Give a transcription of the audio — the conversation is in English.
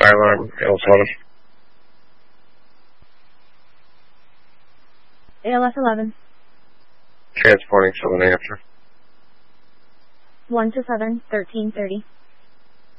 fire alarm, ALS 11. ALS 11. Transporting 7 after. 1 to 7, 1330.